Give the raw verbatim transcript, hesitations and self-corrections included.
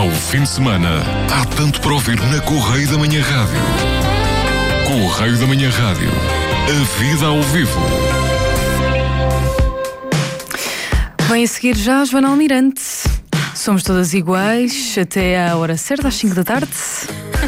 Ao fim de semana, há tanto para ouvir na Correio da Manhã Rádio. Correio da Manhã Rádio. A vida ao vivo. Vem a seguir já Joana Almirante. Somos todas iguais, até à hora certa, às cinco da tarde.